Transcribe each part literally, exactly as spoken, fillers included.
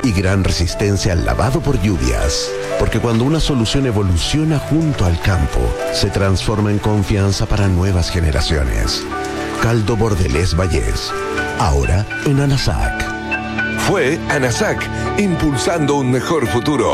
y gran resistencia al lavado por lluvias. Porque cuando una solución evoluciona junto al campo, se transforma en confianza para nuevas generaciones. Caldo Bordelés Vallés, ahora en Anasac. Fue Anasac, impulsando un mejor futuro.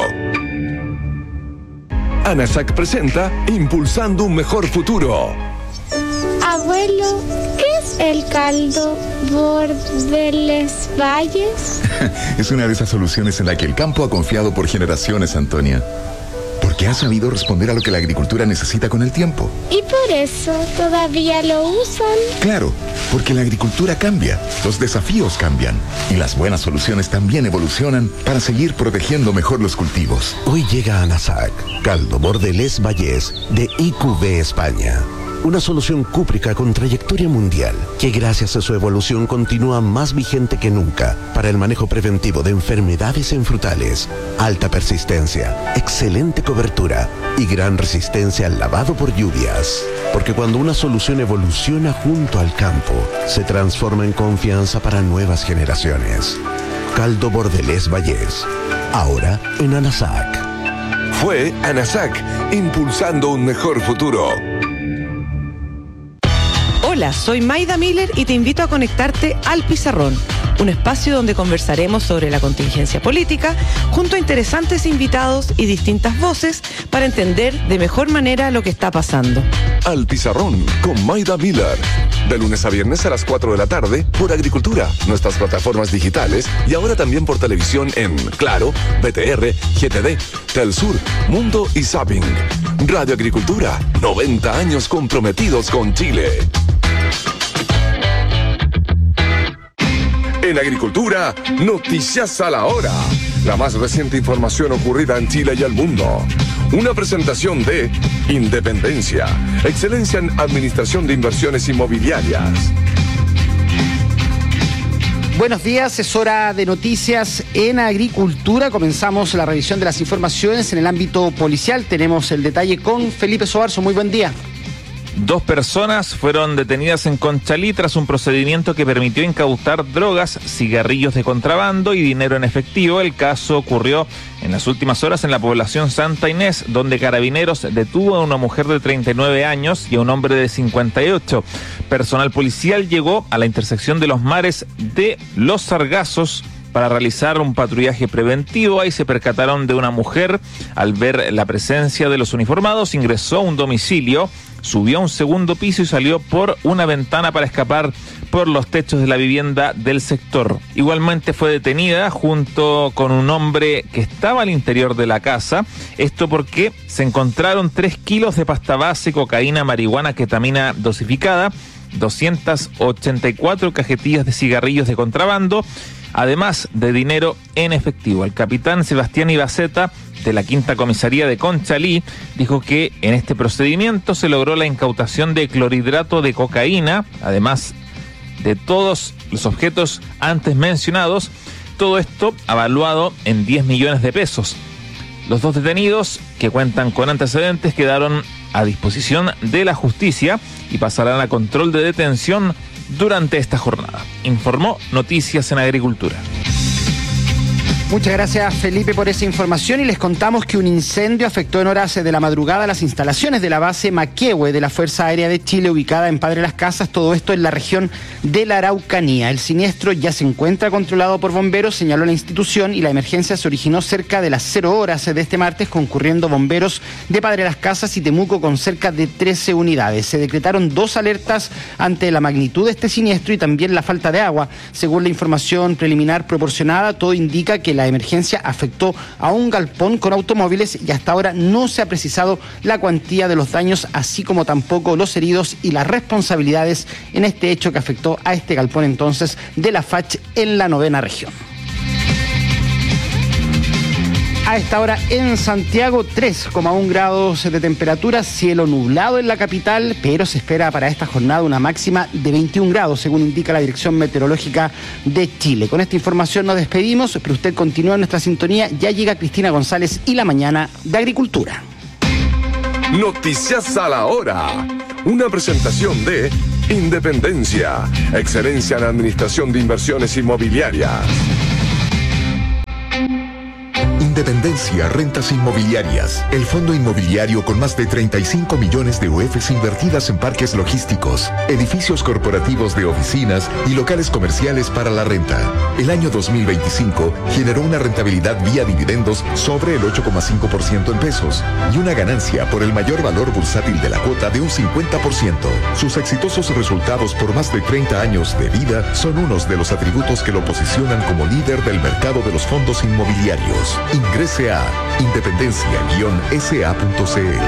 Anasac presenta Impulsando un mejor futuro. Abuelo, ¿qué es el caldo Bordelés Valles? Es una de esas soluciones en la que el campo ha confiado por generaciones, Antonia. Porque ha sabido responder a lo que la agricultura necesita con el tiempo. ¿Y por eso todavía lo usan? Claro, porque la agricultura cambia, los desafíos cambian y las buenas soluciones también evolucionan para seguir protegiendo mejor los cultivos. Hoy llega a Anasac, Caldo Bordelés Vallés de I Q B España. Una solución cúprica con trayectoria mundial que gracias a su evolución continúa más vigente que nunca para el manejo preventivo de enfermedades en frutales, alta persistencia, excelente cobertura y gran resistencia al lavado por lluvias. Porque cuando una solución evoluciona junto al campo, se transforma en confianza para nuevas generaciones. Caldo Bordelés Vallés, ahora en Anasac. Fue Anasac, impulsando un mejor futuro. Hola, soy Maida Miller y te invito a conectarte al Pizarrón, un espacio donde conversaremos sobre la contingencia política junto a interesantes invitados y distintas voces para entender de mejor manera lo que está pasando. Al Pizarrón con Maida Miller. De lunes a viernes a las cuatro de la tarde por Agricultura, nuestras plataformas digitales y ahora también por televisión en Claro, B T R, G T D, Telsur, Mundo y Zapping. Radio Agricultura, noventa años comprometidos con Chile. En Agricultura, noticias a la hora. La más reciente información ocurrida en Chile y el mundo. Una presentación de Independencia, excelencia en administración de inversiones inmobiliarias. Buenos días, es hora de noticias en Agricultura. Comenzamos la revisión de las informaciones en el ámbito policial. Tenemos el detalle con Felipe Sobarzo. Muy buen día. Dos personas fueron detenidas en Conchalí tras un procedimiento que permitió incautar drogas, cigarrillos de contrabando y dinero en efectivo. El caso ocurrió en las últimas horas en la población Santa Inés, donde Carabineros detuvo a una mujer de treinta y nueve años y a un hombre de cincuenta y ocho. Personal policial llegó a la intersección de los mares de Los Sargazos para realizar un patrullaje preventivo. Ahí se percataron de una mujer. Al ver la presencia de los uniformados, ingresó a un domicilio, subió a un segundo piso y salió por una ventana para escapar por los techos de la vivienda del sector. Igualmente fue detenida junto con un hombre que estaba al interior de la casa. Esto porque se encontraron tres kilos de pasta base, cocaína, marihuana, ketamina dosificada, doscientas ochenta y cuatro cajetillas de cigarrillos de contrabando, además de dinero en efectivo. El capitán Sebastián Ibaceta, de la Quinta Comisaría de Conchalí, dijo que en este procedimiento se logró la incautación de clorhidrato de cocaína, además de todos los objetos antes mencionados, todo esto avaluado en diez millones de pesos. Los dos detenidos, que cuentan con antecedentes, quedaron a disposición de la justicia y pasarán a control de detención durante esta jornada. Informó Noticias en Agricultura. Muchas gracias, Felipe, por esa información, y les contamos que un incendio afectó en horas de la madrugada las instalaciones de la base Maquehue de la Fuerza Aérea de Chile, ubicada en Padre Las Casas, todo esto en la región de la Araucanía. El siniestro ya se encuentra controlado por bomberos, señaló la institución, y la emergencia se originó cerca de las cero horas de este martes, concurriendo bomberos de Padre Las Casas y Temuco con cerca de trece unidades. Se decretaron dos alertas ante la magnitud de este siniestro y también la falta de agua. Según la información preliminar proporcionada, todo indica que la emergencia afectó a un galpón con automóviles y hasta ahora no se ha precisado la cuantía de los daños, así como tampoco los heridos y las responsabilidades en este hecho que afectó a este galpón entonces de la F A C en la novena región. A esta hora en Santiago, tres coma uno grados de temperatura, cielo nublado en la capital, pero se espera para esta jornada una máxima de veintiún grados, según indica la Dirección Meteorológica de Chile. Con esta información nos despedimos, pero usted continúa en nuestra sintonía. Ya llega Cristina González y la mañana de Agricultura. Noticias a la hora. Una presentación de Independencia, excelencia en administración de inversiones inmobiliarias. Independencia Rentas Inmobiliarias, el fondo inmobiliario con más de treinta y cinco millones de U Fs invertidas en parques logísticos, edificios corporativos de oficinas y locales comerciales para la renta. El año dos mil veinticinco generó una rentabilidad vía dividendos sobre el ocho coma cinco por ciento en pesos y una ganancia por el mayor valor bursátil de la cuota de un cincuenta por ciento. Sus exitosos resultados por más de treinta años de vida son unos de los atributos que lo posicionan como líder del mercado de los fondos inmobiliarios. Ingrese a independencia guion s a punto c l.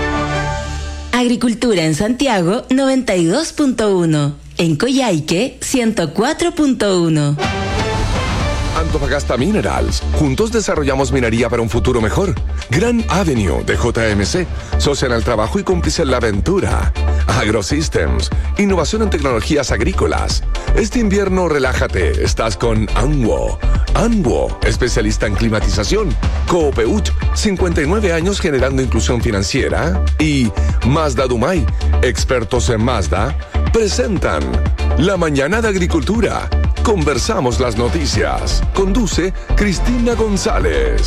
Agricultura en Santiago noventa y dos punto uno. En Coyhaique ciento cuatro punto uno. Antofagasta Minerals. Juntos desarrollamos minería para un futuro mejor. Gran Avenue de J M C. Socia en el trabajo y cómplice en la aventura. AgroSystems. Innovación en tecnologías agrícolas. Este invierno relájate. Estás con Anwo. Anwo, especialista en climatización. Coopeuch, cincuenta y nueve años generando inclusión financiera. Y Mazda Dumay, expertos en Mazda, presentan La Mañana de Agricultura. Conversamos las noticias. Conduce Cristina González.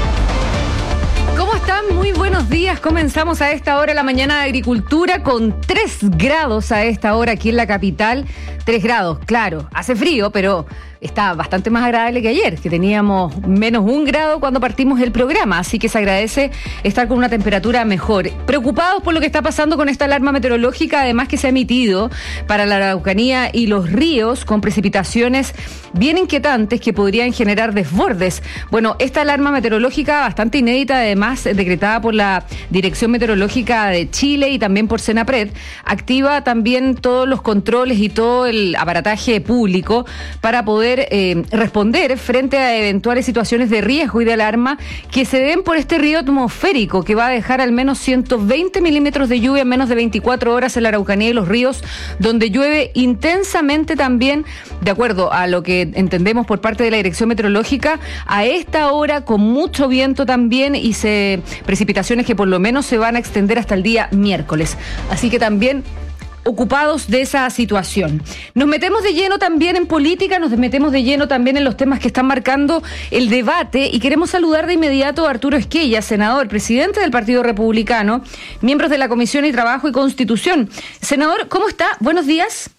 ¿Cómo están? Muy buenos días. Comenzamos a esta hora la mañana de agricultura con tres grados a esta hora aquí en la capital. tres grados, claro, hace frío, pero está bastante más agradable que ayer, que teníamos menos un grado cuando partimos el programa, así que se agradece estar con una temperatura mejor. Preocupados por lo que está pasando con esta alarma meteorológica, además que se ha emitido para la Araucanía y los ríos con precipitaciones bien inquietantes que podrían generar desbordes. Bueno, esta alarma meteorológica bastante inédita, además decretada por la Dirección Meteorológica de Chile y también por Senapred, activa también todos los controles y todo el aparataje público para poder Eh, responder frente a eventuales situaciones de riesgo y de alarma que se den por este río atmosférico que va a dejar al menos ciento veinte milímetros de lluvia en menos de veinticuatro horas en la Araucanía y los ríos, donde llueve intensamente también, de acuerdo a lo que entendemos por parte de la Dirección Meteorológica, a esta hora con mucho viento también y se precipitaciones que por lo menos se van a extender hasta el día miércoles. Así que también ocupados de esa situación. Nos metemos de lleno también en política, nos metemos de lleno también en los temas que están marcando el debate y queremos saludar de inmediato a Arturo Esquella, senador, presidente del Partido Republicano, miembros de la Comisión de Trabajo y Constitución. Senador, ¿cómo está? Buenos días.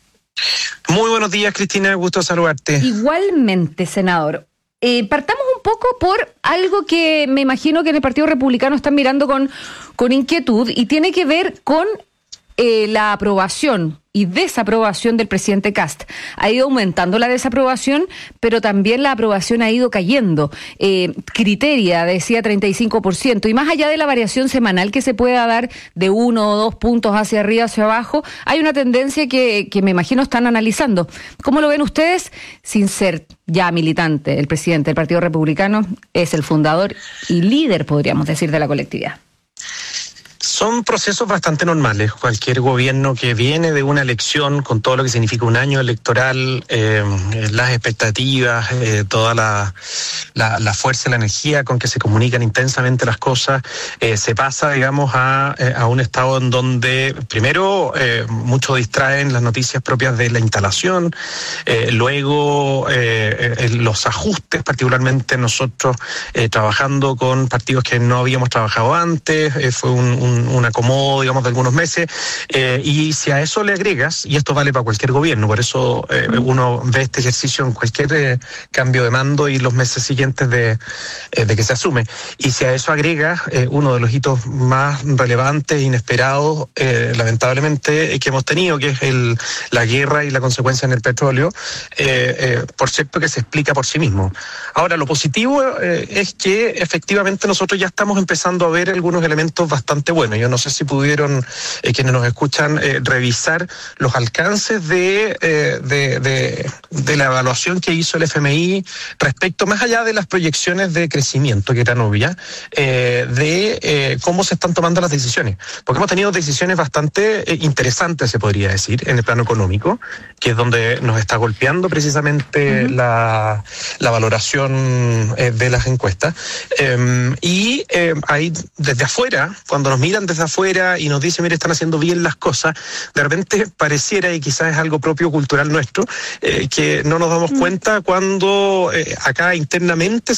Muy buenos días, Cristina, gusto saludarte. Igualmente, senador. Eh, partamos un poco por algo que me imagino que en el Partido Republicano están mirando con, con inquietud y tiene que ver con Eh, la aprobación y desaprobación del presidente Kast. Ha ido aumentando la desaprobación, pero también la aprobación ha ido cayendo. Eh, criteria, decía treinta y cinco por ciento. Y más allá de la variación semanal que se pueda dar de uno o dos puntos hacia arriba, hacia abajo, hay una tendencia que, que me imagino están analizando. ¿Cómo lo ven ustedes? Sin ser ya militante, el presidente del Partido Republicano es el fundador y líder, podríamos decir, de la colectividad. Son procesos bastante normales. Cualquier gobierno que viene de una elección, con todo lo que significa un año electoral, eh, las expectativas, eh, toda la, la, la fuerza y la energía con que se comunican intensamente las cosas, eh, se pasa, digamos, a, a un estado en donde, primero, eh, muchos distraen las noticias propias de la instalación, eh, luego eh, eh, los ajustes, particularmente nosotros eh, trabajando con partidos que no habíamos trabajado antes, eh, fue un, un un acomodo, digamos, de algunos meses, eh, y si a eso le agregas, y esto vale para cualquier gobierno, por eso eh, uno ve este ejercicio en cualquier eh, cambio de mando y los meses siguientes de, eh, de que se asume, y si a eso agregas eh, uno de los hitos más relevantes, inesperados, eh, lamentablemente, que hemos tenido, que es el, la guerra y la consecuencia en el petróleo, eh, eh, por cierto que se explica por sí mismo. Ahora, lo positivo eh, es que efectivamente nosotros ya estamos empezando a ver algunos elementos bastante buenos. Yo no sé si pudieron, eh, quienes nos escuchan, eh, revisar los alcances de, eh, de, de, de la evaluación que hizo el F M I respecto, más allá de las proyecciones de crecimiento, que eran obvias, eh, de eh, cómo se están tomando las decisiones. Porque hemos tenido decisiones bastante eh, interesantes, se podría decir, en el plano económico, que es donde nos está golpeando precisamente uh-huh. la, la valoración eh, de las encuestas. Eh, y eh, ahí, desde afuera, cuando nos miran desde afuera y nos dicen, mire, están haciendo bien las cosas, de repente pareciera, y quizás es algo propio cultural nuestro, eh, que no nos damos cuenta cuando eh, acá internamente